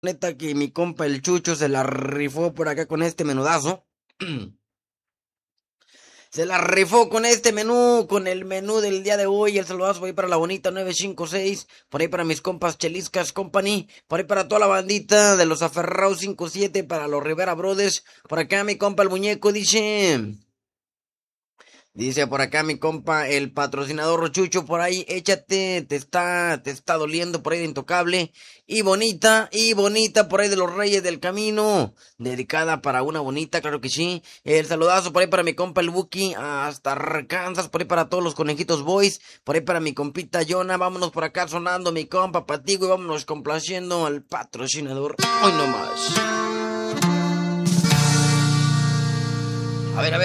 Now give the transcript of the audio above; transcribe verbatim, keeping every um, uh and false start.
Neta que mi compa el Chucho se la rifó por acá con este menudazo. Se la rifó con este menú, con el menú del día de hoy. El saludazo por ahí para la bonita nueve cinco seis. Por ahí para mis compas Cheliscas Company. Por ahí para toda la bandita de los Aferrados cinco siete. Para los Rivera Brothers. Por acá mi compa el muñeco dice... Dice por acá mi compa, el patrocinador Chucho, por ahí, échate, te está, te está doliendo por ahí de Intocable. Y bonita, y bonita por ahí de los Reyes del Camino. Dedicada para una bonita, claro que sí. El saludazo por ahí para mi compa el Buki, hasta Arkansas, por ahí para todos los conejitos boys. Por ahí para mi compita Jonah, vámonos por acá sonando mi compa Patigo y vámonos complaciendo al patrocinador. Hoy no más. A ver, a ver.